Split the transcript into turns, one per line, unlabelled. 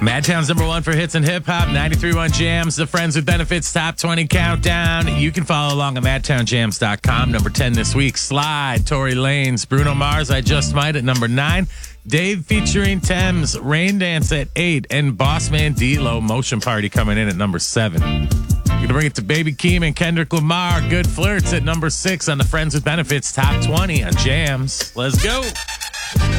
Madtown's number one for hits and hip hop, 93.1 Jams, the Friends with Benefits Top 20 Countdown. You can follow along at MadtownJams.com. Number 10 this week, Slide, Tory Lanez, Bruno Mars, I Just Might at number 9. Dave featuring Thames, Rain Dance at 8. And Bossman D-Lo, Motion Party coming in at number 7. You're going to bring it to Baby Keem and Kendrick Lamar, Good Flirts at number 6 on the Friends with Benefits Top 20 on Jams. Let's go.